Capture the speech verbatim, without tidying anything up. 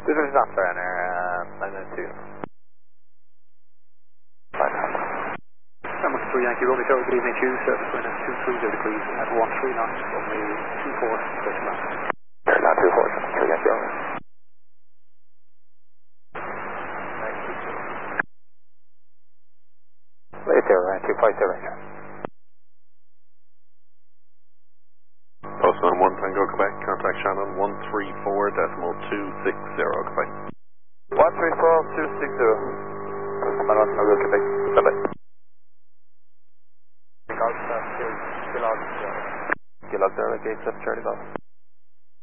This is not surrender, uh, nine nine two. Number three Yankee Romeo, good evening to you, service wind at two three zero degrees at one three knots, runway two four, thirty miles. Not two four, three Yankee Romeo. Wait there, uh, two five zero. Postman one Tango Quebec, contact Shannon one three four decimal two six zero Quebec. one three four two six zero. Postman one Tango Quebec, bye bye. Gilog, uh, Gilog, Gilog, Gilog, Gate, Charlie Golf.